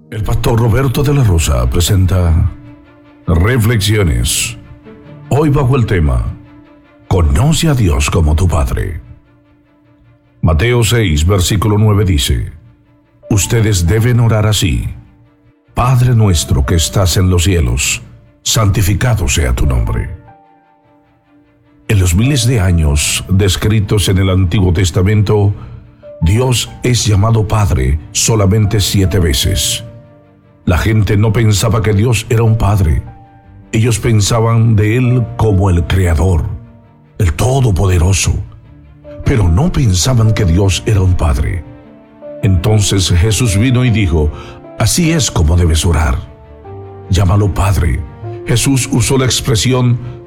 El pastor Roberto de la Rosa presenta Reflexiones. Hoy bajo el tema Conoce a Dios como tu Padre. Mateo 6, versículo 9 dice: Ustedes deben orar así: Padre nuestro que estás en los cielos, santificado sea tu nombre. En los miles de años descritos en el Antiguo Testamento, Dios es llamado Padre solamente 7 veces. La gente no pensaba que Dios era un padre. Ellos pensaban de Él como el Creador, el Todopoderoso, pero no pensaban que Dios era un padre. Entonces Jesús vino y dijo: así es como debes orar. Llámalo Padre. Jesús usó la expresión